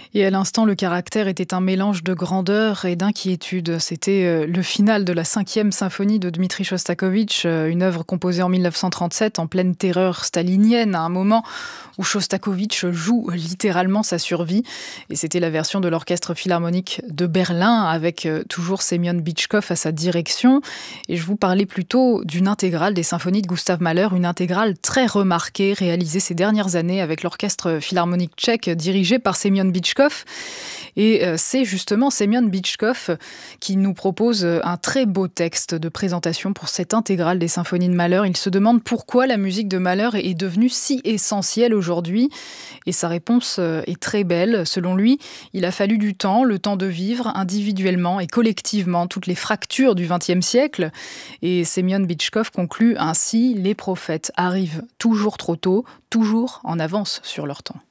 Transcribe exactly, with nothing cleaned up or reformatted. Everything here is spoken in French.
Et à l'instant, le caractère était un mélange de grandeur et d'inquiétude. C'était euh, le final de la cinquième symphonie de Dmitri Shostakovich, euh, une œuvre composée en mille neuf cent trente-sept en pleine terreur stalinienne, à un moment où Shostakovich joue littéralement sa survie. Et c'était la version de l'Orchestre Philharmonique de Berlin, avec euh, toujours Semyon Bitchkov à sa direction. Et je vous parlais plutôt d'une intégrale des symphonies de Gustav Mahler, une intégrale très remarquée, réalisée ces dernières années avec l'Orchestre Philharmonique tchèque, dirigé par Semyon Bitchkov. Et c'est justement Semyon Bitchkov qui nous propose un très beau texte de présentation pour cette intégrale des symphonies de Mahler. Il se demande pourquoi la musique de Mahler est devenue si essentielle aujourd'hui. Et sa réponse est très belle. Selon lui, il a fallu du temps, le temps de vivre individuellement et collectivement toutes les fractures du vingtième siècle. Et Semyon Bitchkov conclut ainsi: les prophètes arrivent toujours trop tôt, toujours en avance sur leur temps.